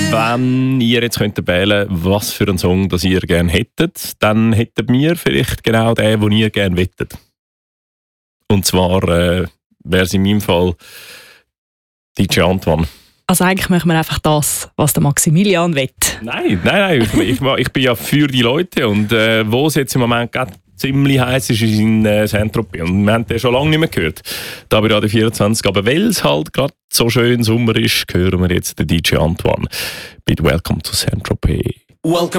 Wenn ihr jetzt könnt wählen, was für einen Song das ihr gerne hättet, dann hätten wir vielleicht genau den ihr gerne wettet. Und zwar wäre es in meinem Fall DJ Antoine. Also eigentlich machen wir einfach das, was der Maximilian will. Nein. Ich bin ja für die Leute und wo es jetzt im Moment gerade ziemlich heiß ist in Saint-Tropez. Und wir haben den schon lange nicht mehr gehört. Da bei Radio 24. Aber weil es halt gerade so schön Sommer ist, hören wir jetzt den DJ Antoine mit Welcome to Saint-Tropez. Welcome